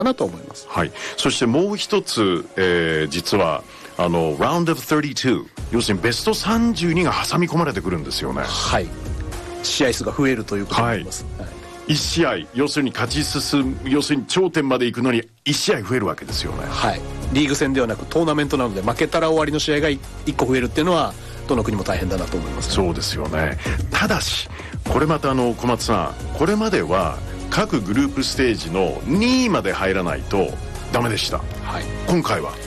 かなと思います。 はい。そしてもう一つ、実はRound of 32、要するにベスト32が挟み込まれてくるんですよね。 はい。試合数が増えるということになります。 はい、1試合、要するに勝ち進む、要するに頂点まで行くのに1試合増えるわけですよね。 はい。リーグ戦ではなくトーナメントなので、負けたら終わりの試合が1個増えるっていうのはどの国も大変だなと思います、ね。 そうですよね。ただしこれまた小松さん、これまでは各グループステージの2位まで入らないとダメでした。 はい、 今回は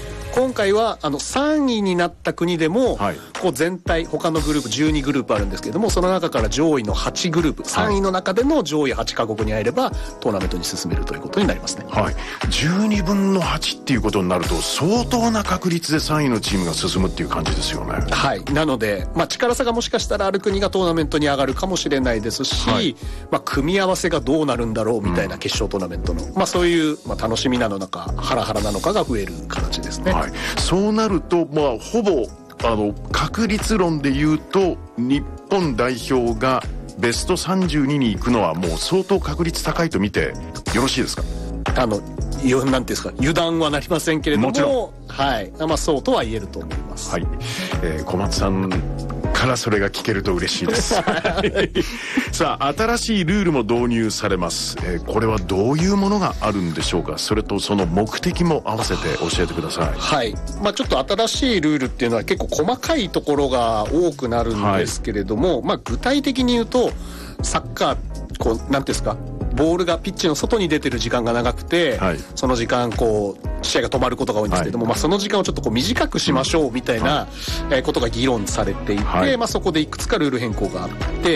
3位になった国でも、はい、こう全体他のグループ12グループあるんですけれども、その中から上位の8グループ、3位の中での上位8カ国に入ればトーナメントに進めるということになりますね。 はい、12分の8っていうことになると相当な確率で3位のチームが進むっていう感じですよね。 はい。なので、力差がもしかしたらある国がトーナメントに上がるかもしれないですし、はい、組み合わせがどうなるんだろうみたいな決勝トーナメントの、そういう、楽しみなのかハラハラなのかが増える形ですね。 はい、そうなると、ほぼ確率論で言うと日本代表がベスト32に行くのはもう相当確率高いと見てよろしいですか？ なんていうんですか、油断はなりませんけれども、 もちろん、 はい、そうとは言えると思います。 はい、小松さんからそれが聞けると嬉しいですさあ、新しいルールも導入されます。これはどういうものがあるんでしょうか？それとその目的も合わせて教えてください。 はい、ちょっと新しいルールっていうのは結構細かいところが多くなるんですけれども、具体的に言うとサッカーなんていうんですか、ボールがピッチの外に出てる時間が長くて、はい、その時間試合が止まることが多いんですけれども、はい、その時間をちょっと短くしましょうみたいな、ことが議論されていて、はい、そこでいくつかルール変更があって、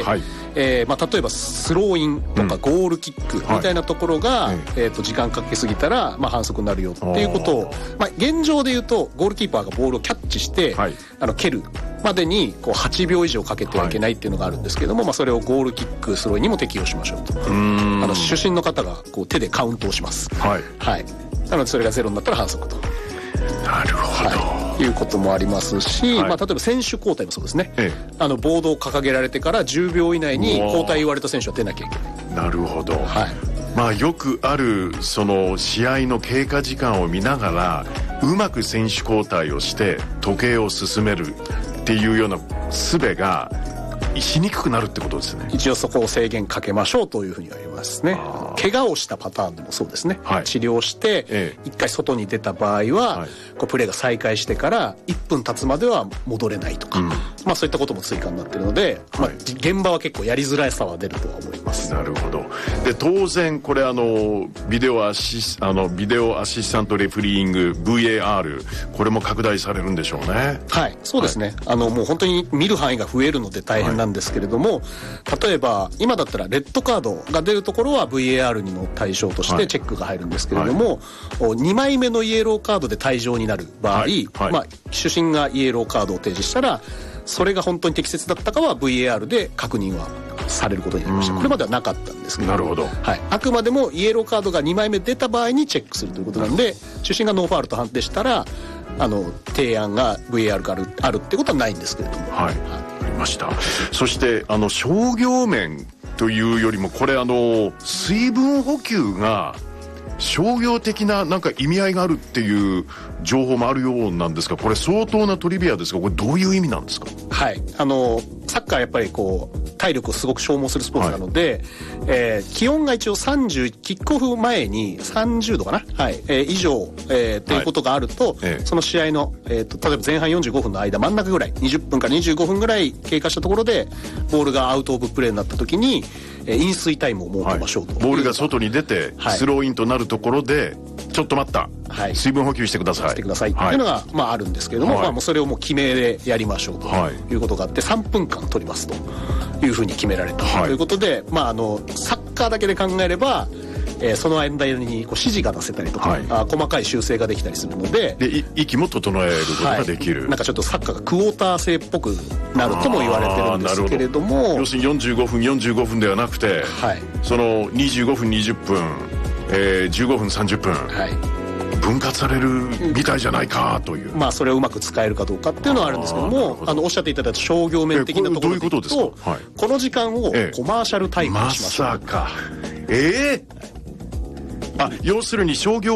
はい、例えばスローインとかゴールキックみたいなところが、時間かけすぎたら、反則になるよっていうことを、現状で言うとゴールキーパーがボールをキャッチして、はい、蹴るまでに8秒以上かけてはいけないっていうのがあるんですけども、それをゴールキックスローインにも適用しましょうと。主審の方が手でカウントをします。はい、はい、なのでそれがゼロになったら反則と。 なるほど、 はい、いうこともありますし、例えば選手交代もそうですね。ボードを掲げられてから10秒以内に交代言われた選手は出なきゃいけない。 なるほど、 はい、 よくあるその試合の経過時間を見ながらうまく選手交代をして時計を進めるっていうような術がしにくくなるってことですね。 一応そこを制限かけましょうというふうには言いますね。怪我をしたパターンでもそうですね、はい、治療して一回外に出た場合は、プレーが再開してから1分経つまでは戻れないとか、そういったことも追加になっているので、現場は結構やりづらさは出るとは思います。 なるほど。で当然これビデオアシスタントレフリーイング VAR、 これも拡大されるんでしょうね。 はい、そうですね、もう本当に見る範囲が増えるので大変なんですけれども、例えば今だったらレッドカードが出るところは VAR にの対象としてチェックが入るんですけれども、2枚目のイエローカードで退場になる場合、主審がイエローカードを提示したらそれが本当に適切だったかは VAR で確認はされることになりました。これまではなかったんですけど、 なるほど、 はい、あくまでもイエローカードが2枚目出た場合にチェックするということなので、主審がノーファウルと判定したら提案が VAR があるってことはないんですけれども、 はい、ありました。そして商業面というよりもこれ水分補給が商業的な意味合いがあるっていう情報もあるようなんですが、これ相当なトリビアですが、これどういう意味なんですか？ はい、サッカーやっぱり体力をすごく消耗するスポーツなので、気温が一応30キックオフ前に30度かな、以上、っていうことがあると、その試合の、例えば前半45分の間真ん中ぐらい20分から25分ぐらい経過したところでボールがアウトオブプレーになった時に飲水タイムを設けましょうと、 ボールが外に出て、スローインとなるところでちょっと待った、水分補給してくださいっていうのが、あるんですけれども、もうそれをもう決めでやりましょうということがあって、3分間取りますというふうに決められたということで、サッカーだけで考えればその間に指示が出せたりとか、細かい修正ができたりするので、 息も整えることができる、 ちょっとサッカーがクォーター制っぽくなるとも言われてるんですけれども、 要するに45分ではなくて、その25分20分、15分30分、分割されるみたいじゃないかという、 それをうまく使えるかどうかっていうのはあるんですけども、おっしゃっていただいた商業面的なところで言うと、この時間をコマーシャルタイムにしましょう。 まさか要するに商業